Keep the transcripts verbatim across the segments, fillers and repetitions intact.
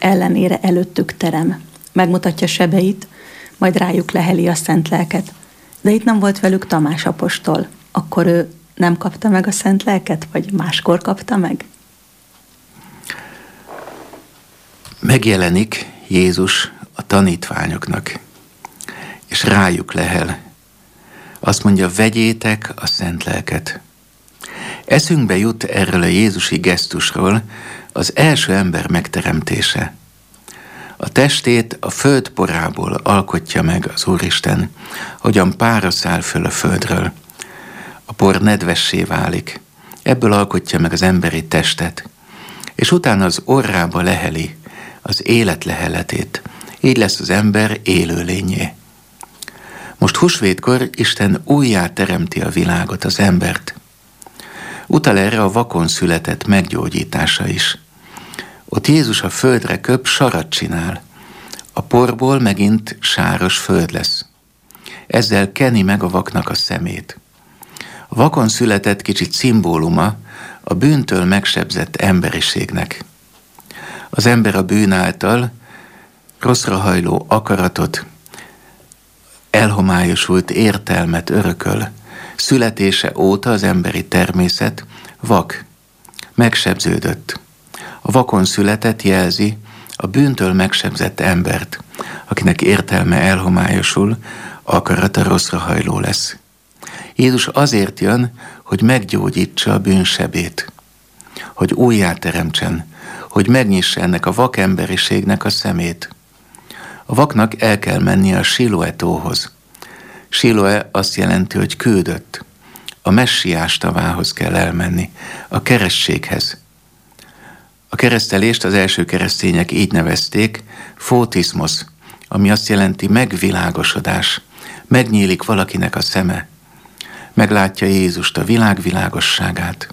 ellenére előttük terem. Megmutatja sebeit, majd rájuk leheli a szent lelket. De itt nem volt velük Tamás apostol. Akkor ő nem kapta meg a szent lelket, vagy máskor kapta meg? Megjelenik Jézus a tanítványoknak, és rájuk lehel. Azt mondja, vegyétek a szent lelket. Eszünkbe jut erről a jézusi gesztusról az első ember megteremtése. A testét a föld porából alkotja meg az Úristen, hogyan pára száll föl a földről. A por nedvessé válik, ebből alkotja meg az emberi testet, és utána az orrába leheli az élet leheletét. Így lesz az ember élőlényé. Most húsvétkor Isten újjá teremti a világot, az embert. Utal erre a vakon született meggyógyítása is. Ott Jézus a földre köp, sarat csinál. A porból megint sáros föld lesz. Ezzel keni meg a vaknak a szemét. A vakon született kicsit szimbóluma a bűntől megsebzett emberiségnek. Az ember a bűn által rosszra hajló akaratot, elhomályosult értelmet örököl. Születése óta az emberi természet vak, megsebződött. A vakon született jelzi a bűntől megsebzett embert, akinek értelme elhomályosul, akarata rosszra hajló lesz. Jézus azért jön, hogy meggyógyítsa a bűnsebét, hogy újjáteremtsen, hogy megnyissa ennek a vak emberiségnek a szemét. A vaknak el kell mennie a Siloe-tóhoz. Siloe azt jelenti, hogy küldött. A messiás tavához kell elmenni, a keresztséghez. A keresztelést az első keresztények így nevezték, fótiszmosz, ami azt jelenti megvilágosodás. Megnyílik valakinek a szeme. Meglátja Jézust, a világ világosságát.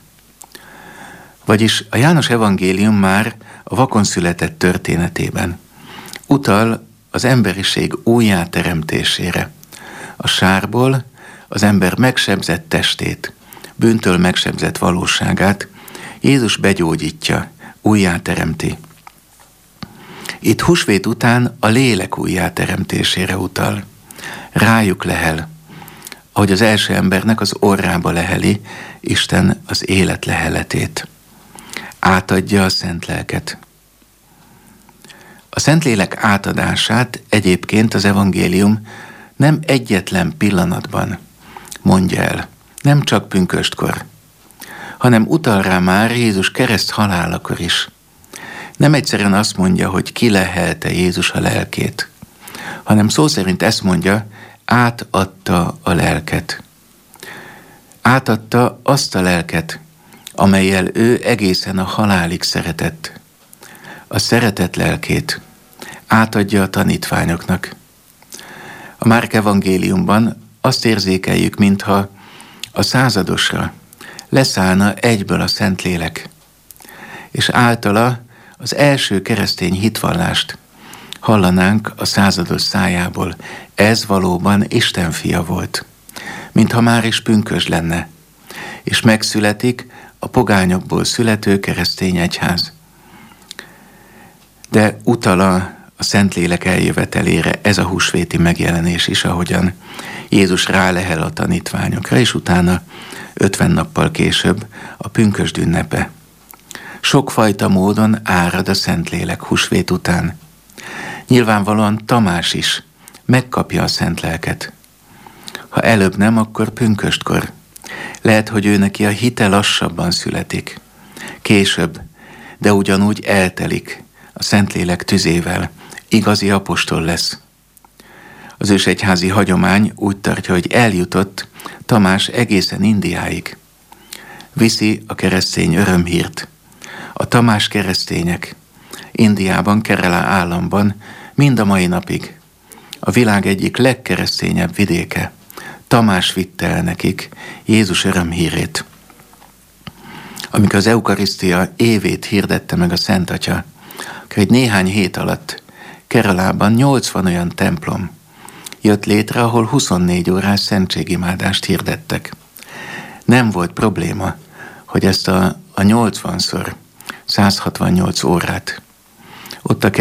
Vagyis a János evangélium már a vakon született történetében utal az emberiség újjáteremtésére. A sárból az ember megsebzett testét, bűntől megsebzett valóságát Jézus begyógyítja, újjáteremti. Itt húsvét után a lélek újjáteremtésére utal. Rájuk lehel, ahogy az első embernek az orrába leheli Isten az élet leheletét. Átadja a szent lelket. A Szentlélek átadását egyébként az evangélium nem egyetlen pillanatban mondja el, nem csak pünköstkor, hanem utal rá már Jézus kereszt halálakor is. Nem egyszerűen azt mondja, hogy kilehelte Jézus a lelkét, hanem szó szerint ezt mondja, átadta a lelket. Átadta azt a lelket, amellyel ő egészen a halálig szeretett. A szeretet lelkét átadja a tanítványoknak. A Márk evangéliumban azt érzékeljük, mintha a századosra leszállna egyből a Szentlélek, és általa az első keresztény hitvallást hallanánk a százados szájából. Ez valóban Isten fia volt, mintha már is pünkösd lenne, és megszületik a pogányokból születő keresztény egyház. De utal a Szentlélek eljövetelére ez a húsvéti megjelenés is, ahogyan Jézus rálehel a tanítványokra, és utána ötven nappal később a pünkösd ünnepe. Sokfajta módon árad a Szentlélek húsvét után. Nyilvánvalóan Tamás is megkapja a szent lelket. Ha előbb nem, akkor pünköstkor. Lehet, hogy ő neki a hite lassabban születik. Később, de ugyanúgy eltelik a Szentlélek tüzével. Igazi apostol lesz. Az ősegyházi hagyomány úgy tartja, hogy eljutott Tamás egészen Indiáig. Viszi a keresztény örömhírt. A tamás keresztények Indiában, Kerala államban mind a mai napig a világ egyik legkeresztényebb vidéke. Tamás vitte el nekik Jézus örömhírét. Amikor az eukarisztia évét hirdette meg a Szent Atya, akkor egy néhány hét alatt Keralában nyolcvan olyan templom jött létre, ahol huszonnégy órás szentségimádást hirdettek. Nem volt probléma, hogy ezt a, a nyolcvanszor száz hatvannyolc órát ott a